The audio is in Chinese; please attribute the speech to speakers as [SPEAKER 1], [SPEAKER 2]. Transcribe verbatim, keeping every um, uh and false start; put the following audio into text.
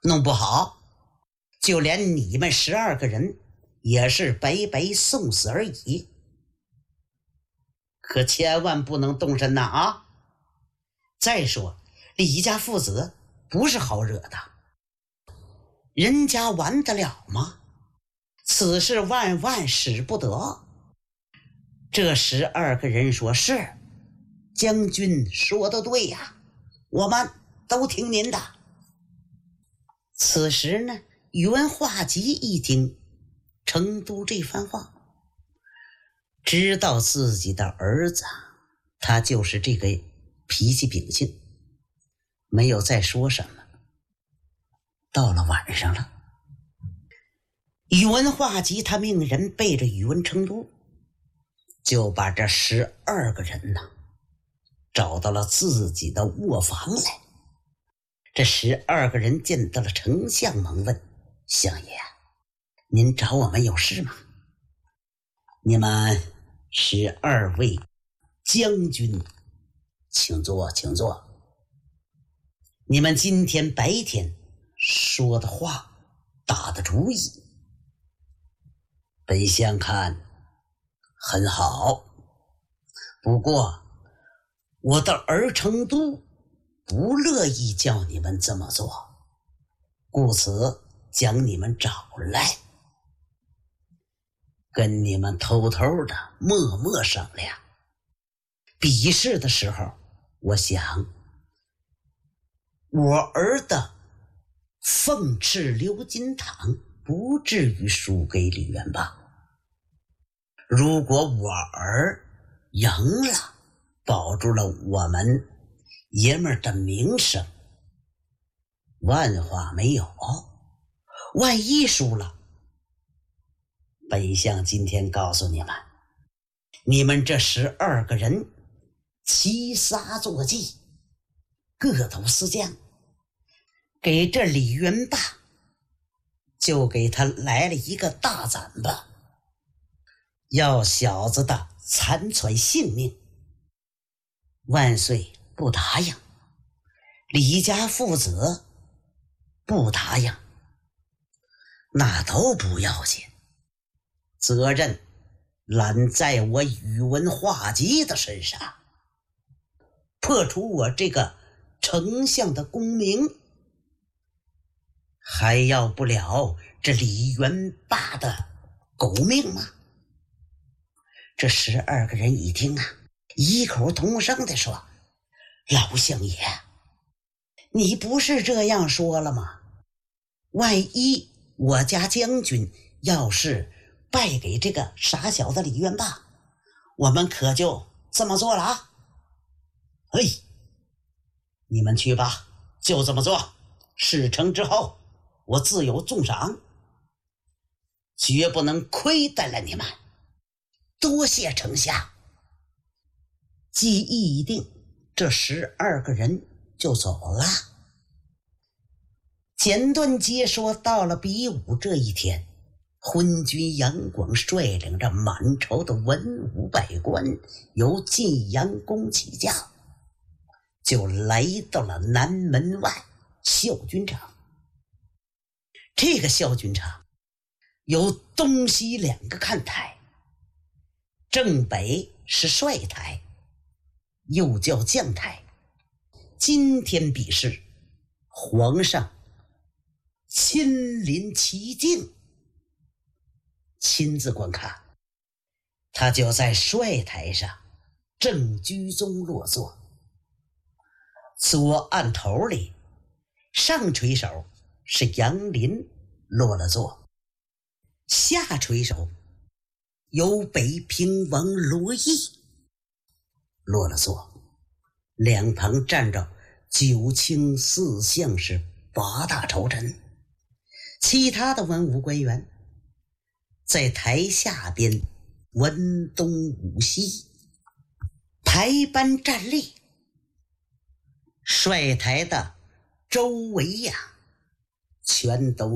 [SPEAKER 1] 弄不好就连你们十二个人也是白白送死而已。可千万不能动身呐啊！再说李家父子不是好惹的，人家完得了吗？此事万万使不得。这十二个人说是，将军说的对呀，我们都听您的。此时呢，宇文化及一听成都这番话，知道自己的儿子他就是这个脾气秉性，没有再说什么。到了晚上了，宇文化及他命人背着宇文成都，就把这十二个人呢找到了自己的卧房来。这十二个人见到了丞相，忙问：相爷，您找我们有事吗？你们十二位将军请坐请坐。你们今天白天说的话打的主意，本相看很好，不过我的儿成都不乐意叫你们这么做，故此将你们找来，跟你们偷偷的默默商量。比试的时候，我想我儿的凤翅鎏金堂不至于输给李元霸。如果我儿赢了，保住了我们爷们儿的名声，万话没有；万一输了，本相今天告诉你们，你们这十二个人齐杀作计，各投私将，给这李元霸就给他来了一个大斩吧，要小子的残喘性命。万岁不答应，李家父子不答应，那都不要紧，责任揽在我宇文化及的身上，破除我这个丞相的功名，还要不了这李元霸的狗命吗？这十二个人一听啊，异口同声地说：老相爷，你不是这样说了吗？万一我家将军要是败给这个傻小子李元霸，我们可就这么做了啊！哎，你们去吧，就这么做，事成之后我自有重赏，绝不能亏待了你们。多谢丞相。计议一定，这十二个人就走了。简短接说，到了比武这一天，昏君杨广率领着满朝的文武百官，由晋阳宫起驾，就来到了南门外校军场。这个校军场有东西两个看台，正北是帅台，又叫将台。今天比试，皇上亲临其境，亲自观看。他就在帅台上正居中落座，左案头里上垂手是杨林落了座，下垂手由北平王罗毅落了座，两旁站着九卿四相是八大朝臣，其他的文武官员在台下边文东武西排班站立。帅台的周围呀、全都